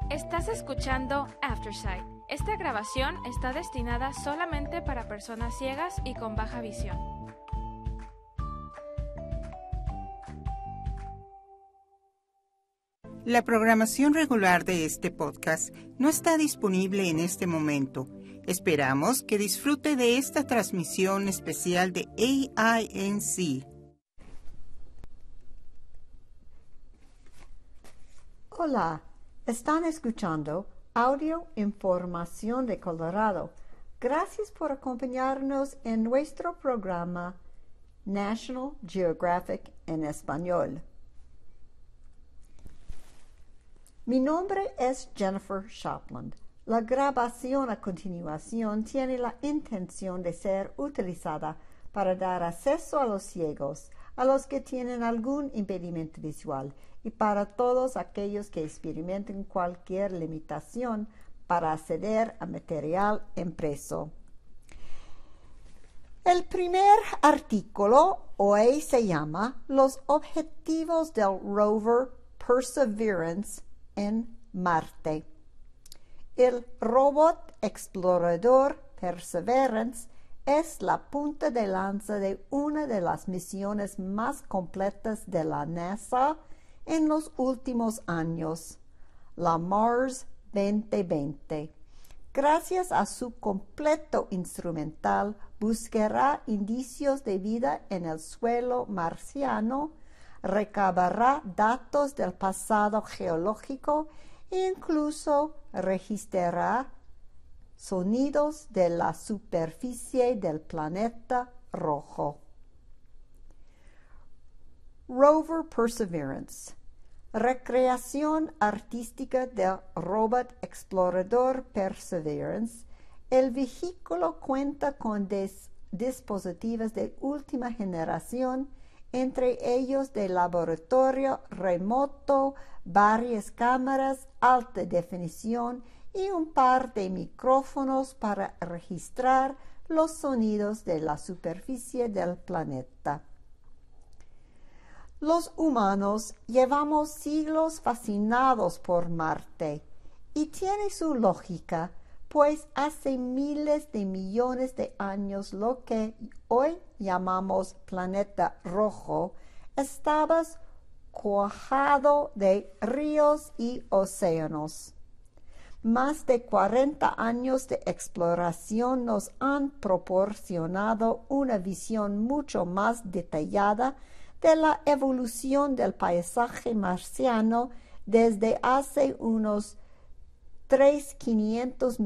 Estás escuchando Aftersight. Esta grabación está destinada solamente para personas ciegas y con baja visión. La programación regular de este podcast no está disponible en este momento. Esperamos que disfrute de esta transmisión especial de AINC. Hola, están escuchando Audio Información de Colorado. Gracias por acompañarnos en nuestro programa National Geographic en español. Mi nombre es Jennifer Shopland. La grabación a continuación tiene la intención de ser utilizada para dar acceso a los ciegos, a los que tienen algún impedimento visual y para todos aquellos que experimenten cualquier limitación para acceder a material impreso. El primer artículo hoy se llama Los objetivos del rover Perseverance en Marte. El robot explorador Perseverance es la punta de lanza de una de las misiones más completas de la NASA en los últimos años, la Mars 2020. Gracias a su completo instrumental, buscará indicios de vida en el suelo marciano, recabará datos del pasado geológico e incluso registrará sonidos de la superficie del planeta rojo. Rover Perseverance. Recreación artística del robot explorador Perseverance. El vehículo cuenta con dispositivos de última generación, entre ellos de laboratorio remoto, varias cámaras, alta definición y un par de micrófonos para registrar los sonidos de la superficie del planeta. Los humanos llevamos siglos fascinados por Marte y tiene su lógica, pues hace miles de millones de años lo que hoy llamamos planeta rojo estaba cuajado de ríos y océanos. Más de 40 años de exploración nos han proporcionado una visión mucho más detallada de la evolución del paisaje marciano desde hace unos 3.500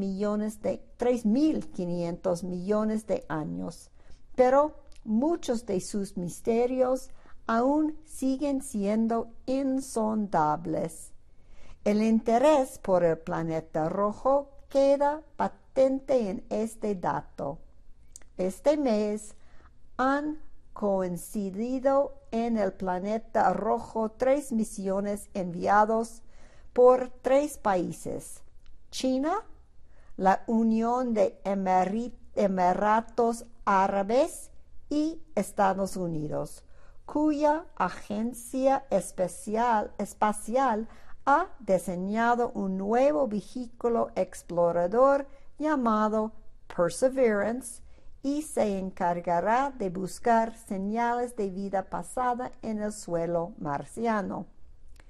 millones de años, pero muchos de sus misterios aún siguen siendo insondables. El interés por el planeta rojo queda patente en este dato. Este mes han coincidido en el planeta rojo 3 misiones enviadas por 3 países: China, la Unión de Emiratos Árabes y Estados Unidos, cuya agencia espacial ha diseñado un nuevo vehículo explorador llamado Perseverance y se encargará de buscar señales de vida pasada en el suelo marciano.